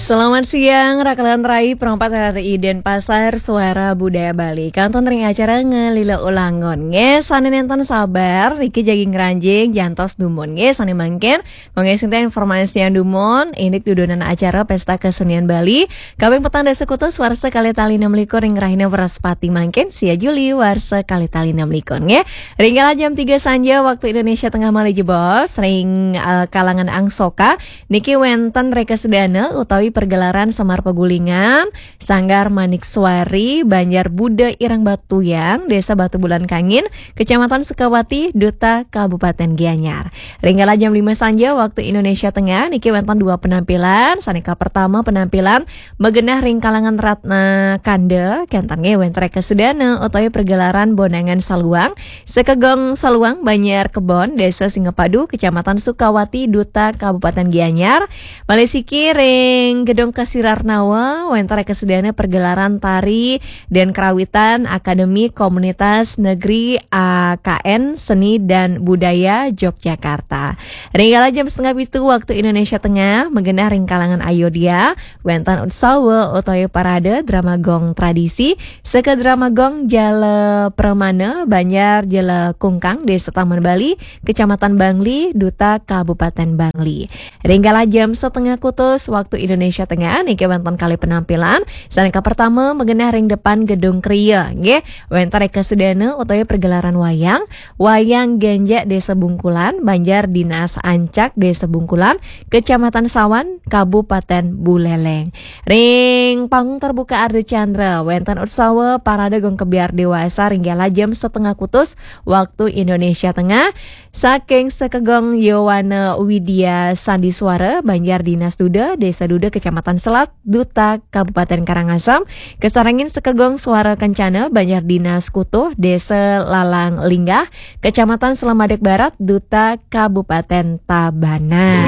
Selamat siang, rakalan rai perempat RRI Denpasar Suara Budaya Bali. Kanton ring acara ngelila ulangon. Nge sane nenten sabar, Riki jaging ranjing, jantos dumon. Nge sane mangken, ngongesinta informasi yang dumon, indik dudunan acara Pesta Kesenian Bali. Kabeng petang desa kutus warsa kali tali 6 ring rahina waraspati mangken, sia Juli warsa kali tali 6 nge. Ringgala jam 3 sanja waktu Indonesia Tengah Mali jebos, ring kalangan angsoka, niki wenten reka sedana utawi pergelaran Semar Pegulingan, Sanggar Manik Suari, Banjar Buda Irang Batuyang, Desa Batu Bulan Kangin, Kecamatan Sukawati, Duta, Kabupaten Gianyar. Ringgala jam 5 sanja waktu Indonesia Tengah, niki wenten 2 penampilan. Sanika pertama penampilan megenah ring kalangan Ratna Kanda, kentange wenten reka sedana utawi pergelaran Bonangan Saluang, Sekegong Saluang, Banjar Kebon, Desa Singapadu, Kecamatan Sukawati, Duta, Kabupaten Gianyar. Malesiki ring Gedung Kasirarnawa, wentara kesedana pergelaran tari dan kerawitan Akademi Komunitas Negeri AKN Seni dan Budaya Yogyakarta. Ringgala jam 6:30 waktu Indonesia Tengah, megenah ring kalangan Ayodhya, wentan utsawa utawi parade drama gong tradisi, seke drama gong Jala Pramana, Banjar Jala Kungkang, Desa Taman Bali, Kecamatan Bangli, Duta, Kabupaten Bangli. Ringgala jam setengah kutus waktu Indonesia Tengah, niki wenten kali penampilan. Sanika pertama megenah ring depan Gedung Kriya, nggih, wenten reka sedana utawi pergelaran wayang, Wayang Genjak Desa Bungkulan, Banjar Dinas Ancak Desa Bungkulan, Kecamatan Sawan, Kabupaten Buleleng. Ring panggung terbuka Arde Chandra, wenten utsawa parade gong kebiar dewasa ringgala jam setengah kutus waktu Indonesia Tengah. Saking Sekegong Yowana Widya Sandi Suara, Banjar Dinas Duda, Desa Duda, Kecamatan Selat, Duta, Kabupaten Karangasem. Kesarangin Sekegong Suara Kencana, Banjar Dinas Kutuh, Desa Lalang Linggah, Kecamatan Selamadek Barat, Duta, Kabupaten Tabanan.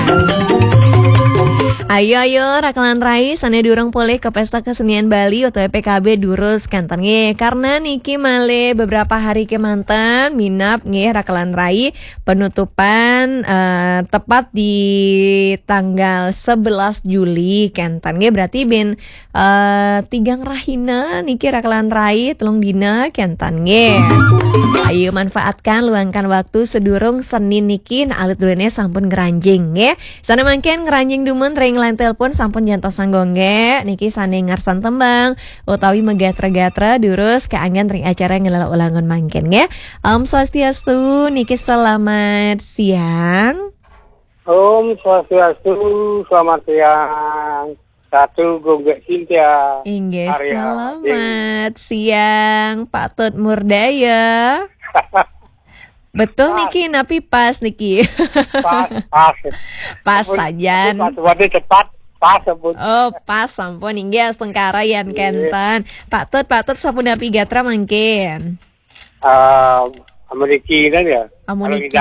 Ayo rakalan rai sana durung pulih ke Pesta Kesenian Bali atau PKB durus kanten nge, karena niki male beberapa hari kemanten minap nge rakalan rai penutupan tepat di tanggal 11 Juli kanten nge, berarti ben tigang rahina niki rakalan rai telung dina kanten nge. Ayo manfaatkan luangkan waktu sedurung Senin niki alit durene sampun ngeranjing nge. Sana mangken ngeranjing dumen ring lain telepon sampun jantos sanggongge niki sane ngarsan tembang utawi megatra-gatra durus keanggan ring acara ngelala ulangan mangken nge. Om Swastiastu niki selamat siang. Om Swastiastu, selamat siang. Satu gonggek Cynthia. Inggih, selamat siang Pak Tut Murdaya. Betul pas. Niki, napi pas niki. Pas saja. Cepat, pas sampun. Oh, pas sampun inggih sengkara yan kenten. Pak Tut sampun napi gatra mangken. Ameriki kan ya. Ameriki.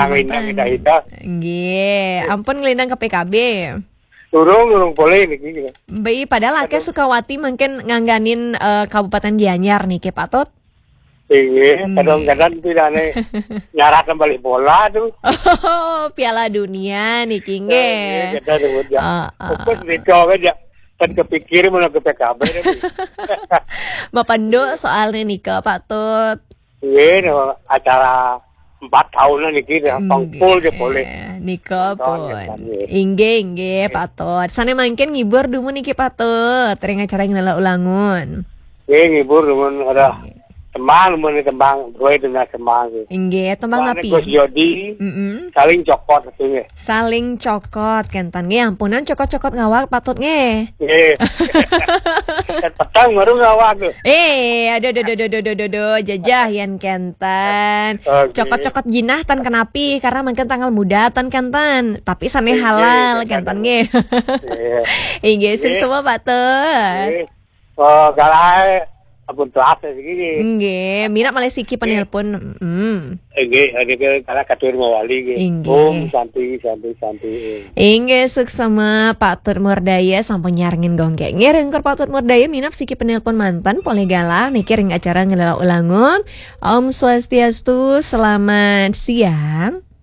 Nggih, ampun ngelindang ke PKB. Turung boleh niki. Bayi padahal ake Sukawati mungkin ngangganin Kabupaten Gianyar niki Pak Tut. Iya, kadang-kadang tidak nih nyarah kembali bola tuh. Oh, Piala Dunia nih Kingge. Kita sebut ya. Fokus itu aja. Kan kepikir mau ke PKB. Mapando soalnya nih ke Pak Tut. Iya, acara 4 tahunan nih kita pangpul je boleh. Niko pun. Ingge Pak Tut. Sana mungkin ngibur dulu nih Pak Tut. Tering acara ngelala ulangun. Ngibur dulu ada. Tembang gue dengan tembang gitu. Inggih, tembang api. Gus Yodi. Saling cokot katanya. Saling cokot kentan nge, ampunan cokot-cokot ngawak patut nge. Nggih. Petang baru ngawak tuh. Aduh, jajah yan kentan. Okay. Cokot-cokot jinah tan kenapi karena mungkin tanggal muda tan kentan. Tapi sane halal kentan nge. Inggih, semua patut. Oh, galai. Abun telat segini. Nggih, minat Malaysia penelpon. Nggih, ada kalau katur mawali nggih. Santai. Inggih, suksema Pak Tut Murdaya sampun nyarengin gonggeng. Ngereng Pak Tut Murdaya minap siki penelpon mantan polegala niki ring acara ngelala ulangun. Om Swastiastu, selamat siang.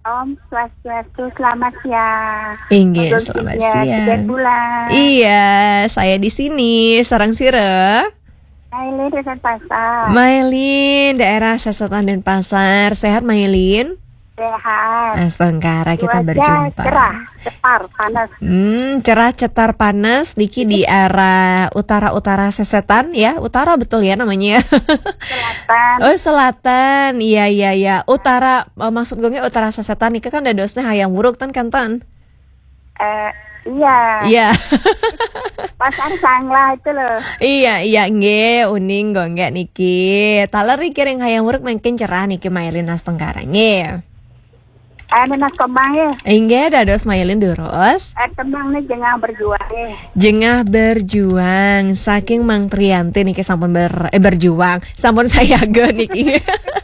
Om Swastiastu, selamat siang. Inggih, Untuk selamat Cynthia, siang. 3 bulan. Iya, saya di sini. Sarang Sire. Mailin di Pasar. Mailin, daerah Sesetan dan Pasar. Sehat, Mailin? Sehat. Astengkara kita Cuaca berjumpa. cerah, cetar, panas. Cerah cetar panas. Diki di arah utara-utara Sesetan ya. Utara betul ya namanya. Selatan. Oh, selatan. Iya, iya, iya. Utara, maksud gue utara Sesetan. Nika kan dadosnya hayang wuruk tan kantan. Iya. Iya. Pasar Sanglah itu loh. Iya, iya, nge, uning gue nggak niki. Taleri kiring hayang wuruk makin cerah niki Mailin Astengkara nge. Nas kembang ya. Inge dados Mailin durus. Kembang nih jangan berjuang ya. Jengah berjuang saking Mang Trianti niki sampun berjuang sampun sayaga niki.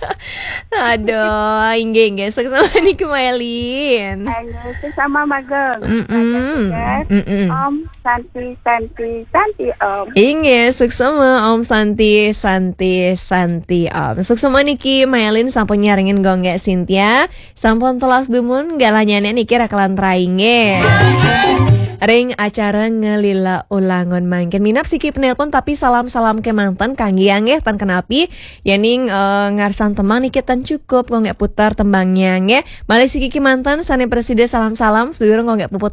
Aduh, inge sukses niki Mailin. Itu sama Mageng. Om Santi Om. Inge sukses Om Santi Om. Sukses niki Mailin sampun nyaringin gongge Cynthia sampun telas dumun galanyane niki rakalan trainge. Ring acara ngelila ulangon mangkin minap siki penelpon tapi salam-salam ke mantan kanggiang ya tan kenapi yaning ngarsan temang niki tan cukup kok nggak putar tembangnya nge. Balik siki mantan sane presiden salam-salam sedulur kok nggak puput